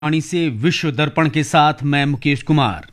वाणी से विश्व दर्पण के साथ मैं मुकेश कुमार।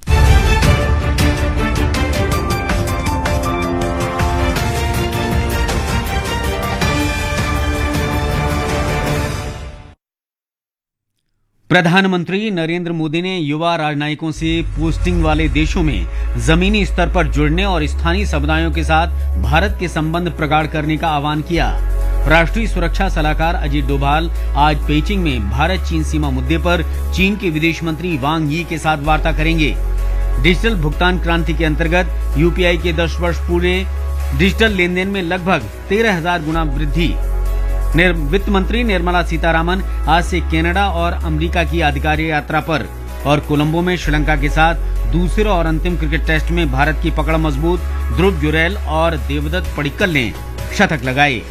प्रधानमंत्री नरेंद्र मोदी ने युवा राजनयिकों से पोस्टिंग वाले देशों में जमीनी स्तर पर जुड़ने और स्थानीय समुदायों के साथ भारत के संबंध प्रगाढ़ करने का आह्वान किया। राष्ट्रीय सुरक्षा सलाहकार अजीत डोभाल आज पेइचिंग में भारत चीन सीमा मुद्दे पर चीन के विदेश मंत्री वांग यी के साथ वार्ता करेंगे। डिजिटल भुगतान क्रांति के अंतर्गत यूपीआई के 10 वर्ष पूरे, डिजिटल लेन देन में लगभग 13,000 गुना वृद्धि। वित्त मंत्री निर्मला सीतारामन आज से कनाडा और अमेरिका की आधिकारिक यात्रा पर, और कोलंबो में श्रीलंका के साथ दूसरे और अंतिम क्रिकेट टेस्ट में भारत की पकड़ मजबूत। ध्रुव जुरैल और देवदत्त पडिक्कल ने शतक लगाए।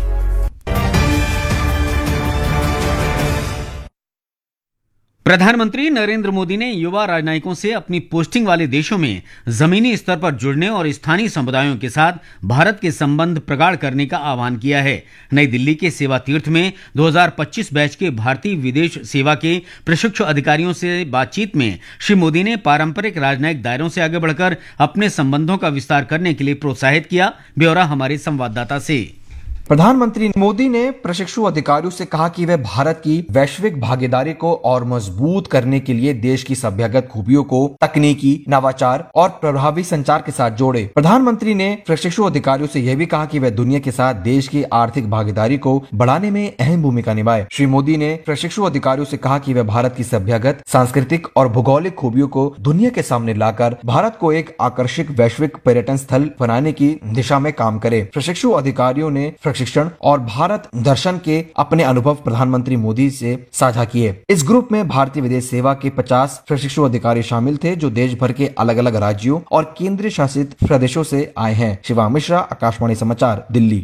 प्रधानमंत्री नरेंद्र मोदी ने युवा राजनयिकों से अपनी पोस्टिंग वाले देशों में जमीनी स्तर पर जुड़ने और स्थानीय समुदायों के साथ भारत के संबंध प्रगाढ़ करने का आह्वान किया है। नई दिल्ली के सेवा तीर्थ में 2025 बैच के भारतीय विदेश सेवा के प्रशिक्षु अधिकारियों से बातचीत में श्री मोदी ने पारंपरिक राजनयिक दायरों से आगे बढ़कर अपने संबंधों का विस्तार करने के लिए प्रोत्साहित किया। ब्यौरा हमारे संवाददाता से। प्रधानमंत्री मोदी ने प्रशिक्षु अधिकारियों से कहा कि वे भारत की वैश्विक भागीदारी को और मजबूत करने के लिए देश की सभ्यगत खूबियों को तकनीकी, नवाचार और प्रभावी संचार के साथ जोड़े। प्रधानमंत्री ने प्रशिक्षु अधिकारियों से यह भी कहा कि वे दुनिया के साथ देश की आर्थिक भागीदारी को बढ़ाने में अहम भूमिका निभाए। श्री मोदी ने प्रशिक्षु अधिकारियों से कहा कि वे भारत की सभ्यगत, सांस्कृतिक और भौगोलिक खूबियों को दुनिया के सामने लाकर भारत को एक आकर्षक वैश्विक पर्यटन स्थल बनाने की दिशा में काम करे। प्रशिक्षु अधिकारियों ने शिक्षण और भारत दर्शन के अपने अनुभव प्रधानमंत्री मोदी से साझा किए। इस ग्रुप में भारतीय विदेश सेवा के 50 प्रशिक्षु अधिकारी शामिल थे, जो देश भर के अलग अलग राज्यों और केंद्रीय शासित प्रदेशों से आए हैं। शिवांग मिश्रा, आकाशवाणी समाचार, दिल्ली।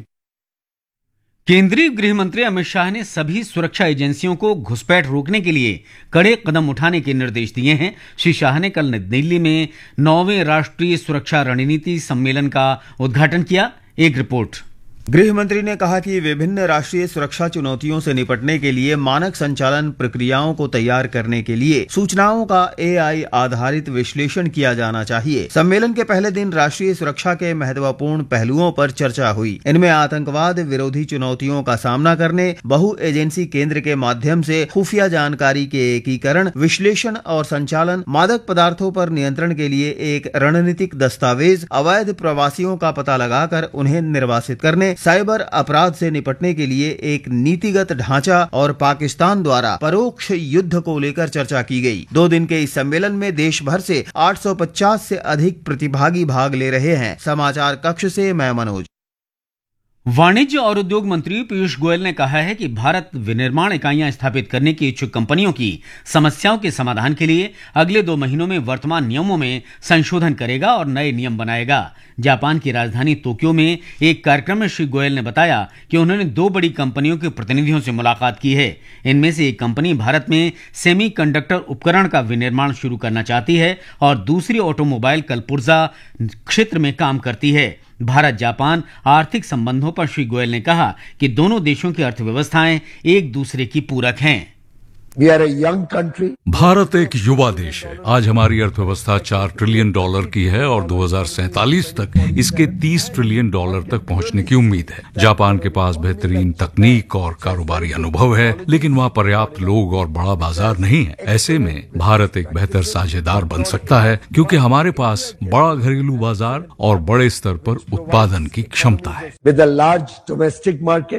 केंद्रीय गृह मंत्री अमित शाह ने सभी सुरक्षा एजेंसियों को घुसपैठ रोकने के लिए कड़े कदम उठाने के निर्देश दिए हैं। श्री शाह ने कल नई दिल्ली में 9वें राष्ट्रीय सुरक्षा रणनीति सम्मेलन का उद्घाटन किया। एक रिपोर्ट। गृह मंत्री ने कहा कि विभिन्न राष्ट्रीय सुरक्षा चुनौतियों से निपटने के लिए मानक संचालन प्रक्रियाओं को तैयार करने के लिए सूचनाओं का एआई आधारित विश्लेषण किया जाना चाहिए। सम्मेलन के पहले दिन राष्ट्रीय सुरक्षा के महत्वपूर्ण पहलुओं पर चर्चा हुई। इनमें आतंकवाद विरोधी चुनौतियों का सामना करने, बहु एजेंसी केंद्र के माध्यम से खुफिया जानकारी के एकीकरण, विश्लेषण और संचालन, मादक पदार्थों पर नियंत्रण के लिए एक रणनीतिक दस्तावेज, अवैध प्रवासियों का पता लगाकर उन्हें निर्वासित करने, साइबर अपराध से निपटने के लिए एक नीतिगत ढांचा और पाकिस्तान द्वारा परोक्ष युद्ध को लेकर चर्चा की गई। 2 दिन के इस सम्मेलन में देश भर से 850 से अधिक प्रतिभागी भाग ले रहे हैं। समाचार कक्ष से मैं मनोज। वाणिज्य और उद्योग मंत्री पीयूष गोयल ने कहा है कि भारत विनिर्माण इकाइयां स्थापित करने की इच्छुक कंपनियों की समस्याओं के समाधान के लिए अगले 2 महीनों में वर्तमान नियमों में संशोधन करेगा और नए नियम बनाएगा। जापान की राजधानी तोक्यो में एक कार्यक्रम में श्री गोयल ने बताया कि उन्होंने 2 बड़ी कंपनियों के प्रतिनिधियों से मुलाकात की है। इनमें से एक कंपनी भारत में सेमीकंडक्टर उपकरण का विनिर्माण शुरू करना चाहती है और दूसरी ऑटोमोबाइल कलपुर्जा क्षेत्र में काम करती है। भारत जापान आर्थिक संबंधों पर श्री गोयल ने कहा कि दोनों देशों की अर्थव्यवस्थाएं एक दूसरे की पूरक हैं। We are a young country. Bharat एक युवा देश है। आज हमारी अर्थव्यवस्था $4 ट्रिलियन की है और 2047 तक इसके $30 ट्रिलियन तक पहुंचने की उम्मीद है। जापान के पास बेहतरीन तकनीक और कारोबारी अनुभव है, लेकिन वहाँ पर्याप्त लोग और बड़ा बाजार नहीं है। ऐसे में भारत एक बेहतर साझेदार बन सकता है, क्योंकि हमारे पास बड़ा घरेलू बाजार और बड़े स्तर पर उत्पादन की क्षमता है। With a large domestic market.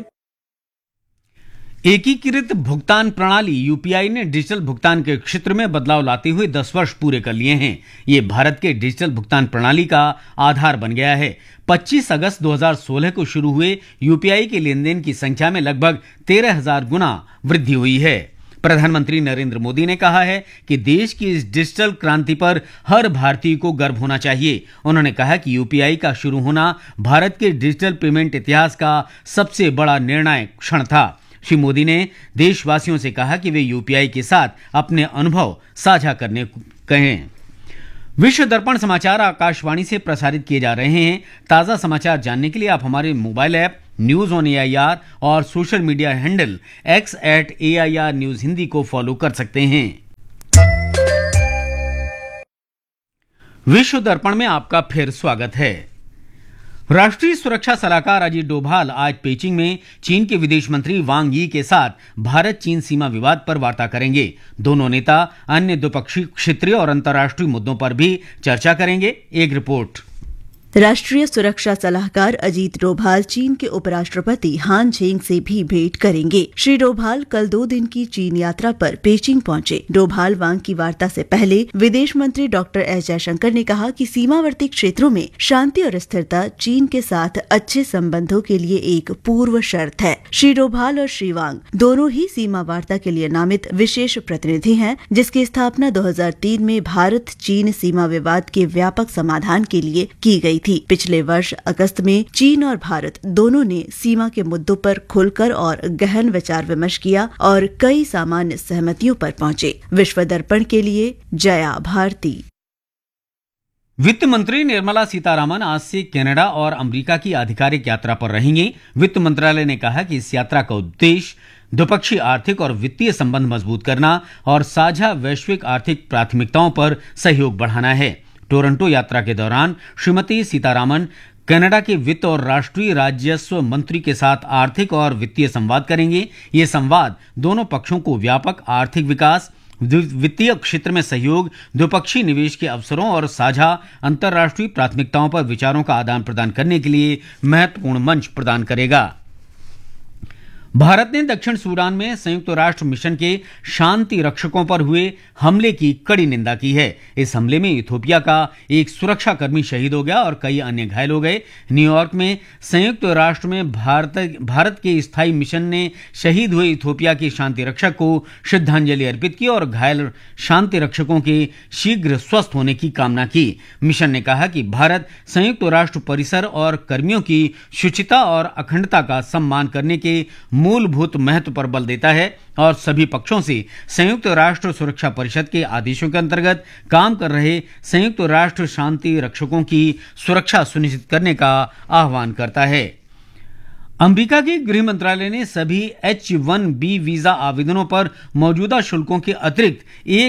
एकीकृत भुगतान प्रणाली यूपीआई ने डिजिटल भुगतान के क्षेत्र में बदलाव लाते हुए 10 वर्ष पूरे कर लिए हैं। ये भारत के डिजिटल भुगतान प्रणाली का आधार बन गया है। 25 अगस्त 2016 को शुरू हुए यूपीआई के लेनदेन की संख्या में लगभग 13,000 गुना वृद्धि हुई है। प्रधानमंत्री नरेंद्र मोदी ने कहा है कि देश की इस डिजिटल क्रांति पर हर भारतीय को गर्व होना चाहिए। उन्होंने कहा कि यूपीआई का शुरू होना भारत के डिजिटल पेमेंट इतिहास का सबसे बड़ा निर्णायक क्षण था। श्री मोदी ने देशवासियों से कहा कि वे यूपीआई के साथ अपने अनुभव साझा करने कहें। विश्व दर्पण समाचार आकाशवाणी से प्रसारित किए जा रहे हैं। ताजा समाचार जानने के लिए आप हमारे mobile app news on AIR और social media handle X @AIR News Hindi को फॉलो कर सकते हैं। विश्व दर्पण में आपका फिर स्वागत है। राष्ट्रीय सुरक्षा सलाहकार अजीत डोभाल आज पेचिंग में चीन के विदेश मंत्री वांग यी के साथ भारत चीन सीमा विवाद पर वार्ता करेंगे। दोनों नेता अन्य द्विपक्षीय, क्षेत्रीय और अंतर्राष्ट्रीय मुद्दों पर भी चर्चा करेंगे। एक रिपोर्ट। राष्ट्रीय सुरक्षा सलाहकार अजीत डोभाल चीन के उपराष्ट्रपति हान झेंग से भी भेंट करेंगे। श्री डोभाल कल 2 दिन की चीन यात्रा पर पेचिंग पहुंचे। डोभाल वांग की वार्ता से पहले विदेश मंत्री डॉक्टर एस जयशंकर ने कहा कि सीमावर्ती क्षेत्रों में शांति और स्थिरता चीन के साथ अच्छे संबंधों के लिए एक पूर्व शर्त है। श्री डोभाल और श्री वांग दोनों ही सीमा वार्ता के लिए नामित विशेष प्रतिनिधि हैं, जिसकी स्थापना 2003 में भारत चीन सीमा विवाद के व्यापक समाधान के लिए की गई थी। पिछले वर्ष अगस्त में चीन और भारत दोनों ने सीमा के मुद्दों पर खुलकर और गहन विचार विमर्श किया और कई सामान्य सहमतियों पर पहुंचे। विश्व दर्पण के लिए जया भारती। वित्त मंत्री निर्मला सीतारामन आज से कनाडा और अमेरिका की आधिकारिक यात्रा पर रहेंगे। वित्त मंत्रालय ने कहा कि इस यात्रा का उद्देश्य द्विपक्षीय आर्थिक और वित्तीय संबंध मजबूत करना और साझा वैश्विक आर्थिक प्राथमिकताओं पर सहयोग बढ़ाना है। टोरंटो यात्रा के दौरान श्रीमती सीतारामन कनाडा के वित्त और राष्ट्रीय राजस्व मंत्री के साथ आर्थिक और वित्तीय संवाद करेंगे। ये संवाद दोनों पक्षों को व्यापक आर्थिक विकास, वित्तीय क्षेत्र में सहयोग, द्विपक्षीय निवेश के अवसरों और साझा अंतर्राष्ट्रीय प्राथमिकताओं पर विचारों का आदान प्रदान करने के लिए महत्वपूर्ण मंच प्रदान करेगा। भारत ने दक्षिण सूडान में संयुक्त राष्ट्र मिशन के शांति रक्षकों पर हुए हमले की कड़ी निंदा की है। इस हमले में इथियोपिया का एक सुरक्षाकर्मी शहीद हो गया और कई अन्य घायल हो गए। न्यूयॉर्क में संयुक्त राष्ट्र में भारत के स्थायी मिशन ने शहीद हुए इथियोपिया के शांति रक्षक को श्रद्धांजलि अर्पित की और घायल शांति रक्षकों के शीघ्र स्वस्थ होने की कामना की। मिशन ने कहा कि भारत संयुक्त राष्ट्र परिसर और कर्मियों की शुचिता और अखंडता का सम्मान करने के मूलभूत महत्व पर बल देता है और सभी पक्षों से संयुक्त राष्ट्र सुरक्षा परिषद के आदेशों के अंतर्गत काम कर रहे संयुक्त राष्ट्र शांति रक्षकों की सुरक्षा सुनिश्चित करने का आह्वान करता है। अमेरिका के गृह मंत्रालय ने सभी H-1B वीजा आवेदनों पर मौजूदा शुल्कों के अतिरिक्त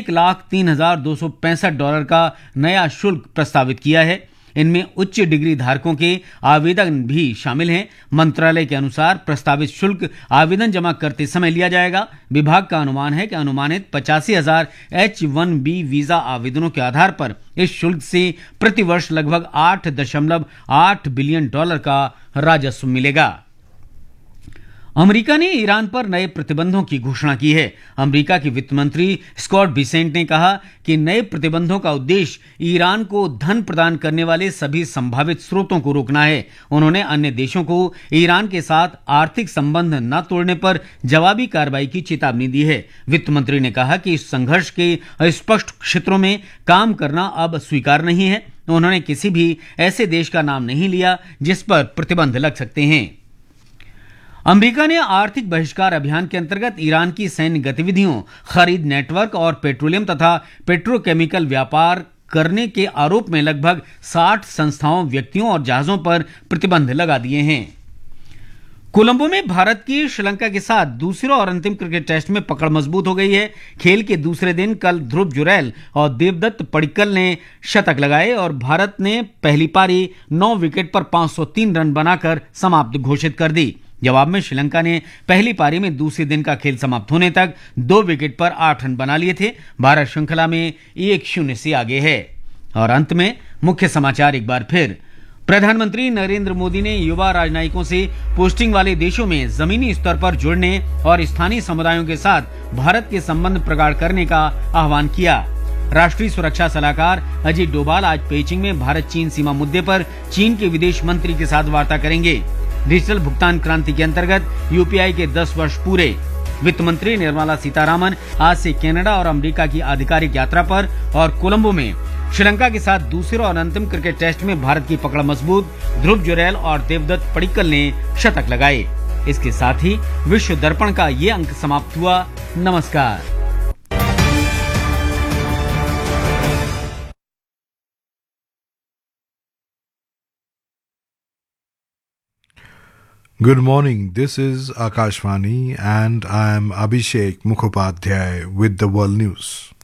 $1,03,265 का नया शुल्क प्रस्तावित किया है। इनमें उच्च डिग्री धारकों के आवेदन भी शामिल हैं। मंत्रालय के अनुसार प्रस्तावित शुल्क आवेदन जमा करते समय लिया जाएगा। विभाग का अनुमान है कि अनुमानित 85,000 H-1B वीजा आवेदनों के आधार पर इस शुल्क से प्रतिवर्ष लगभग $8.8 बिलियन का राजस्व मिलेगा। अमेरिका ने ईरान पर नए प्रतिबंधों की घोषणा की है। अमेरिका के वित्त मंत्री स्कॉट बिसेंट ने कहा कि नए प्रतिबंधों का उद्देश्य ईरान को धन प्रदान करने वाले सभी संभावित स्रोतों को रोकना है। उन्होंने अन्य देशों को ईरान के साथ आर्थिक संबंध न तोड़ने पर जवाबी कार्रवाई की चेतावनी दी है। वित्त मंत्री ने कहा कि इस संघर्ष के अस्पष्ट क्षेत्रों में काम करना अब स्वीकार नहीं है। उन्होंने किसी भी ऐसे देश का नाम नहीं लिया जिस पर प्रतिबंध लग सकते हैं। अमेरिका ने आर्थिक बहिष्कार अभियान के अंतर्गत ईरान की सैन्य गतिविधियों, खरीद नेटवर्क और पेट्रोलियम तथा पेट्रोकेमिकल व्यापार करने के आरोप में लगभग 60 संस्थाओं, व्यक्तियों और जहाजों पर प्रतिबंध लगा दिए हैं। कोलंबो में भारत की श्रीलंका के साथ दूसरे और अंतिम क्रिकेट टेस्ट में पकड़ मजबूत हो गई है। खेल के दूसरे दिन कल ध्रुव जुरैल और देवदत्त पडिक्कल ने शतक लगाए और भारत ने पहली पारी 9 विकेट पर 503 रन बनाकर समाप्त घोषित कर दी। जवाब में श्रीलंका ने पहली पारी में दूसरे दिन का खेल समाप्त होने तक 2 विकेट पर 8 रन बना लिए थे। भारत श्रृंखला में 1-0 से आगे है। और अंत में मुख्य समाचार एक बार फिर। प्रधानमंत्री नरेंद्र मोदी ने युवा राजनयिकों से पोस्टिंग वाले देशों में जमीनी स्तर पर जुड़ने और स्थानीय समुदायों के साथ भारत के संबंध प्रगाढ़ करने का आह्वान किया। राष्ट्रीय सुरक्षा सलाहकार अजीत डोभाल आज पेचिंग में भारत चीन सीमा मुद्दे पर चीन के विदेश मंत्री के साथ वार्ता करेंगे। डिजिटल भुगतान क्रांति के अंतर्गत यूपीआई के 10 वर्ष पूरे। वित्त मंत्री निर्मला सीतारामन आज से कनाडा और अमेरिका की आधिकारिक यात्रा पर और कोलंबो में श्रीलंका के साथ दूसरे और अंतिम क्रिकेट टेस्ट में भारत की पकड़ मजबूत। ध्रुव जुरैल और देवदत्त पडिक्कल ने शतक लगाए। इसके साथ ही विश्व दर्पण का ये अंक समाप्त हुआ। नमस्कार। Good morning, this is Akashvani and I am Abhishek Mukhopadhyay with the World News.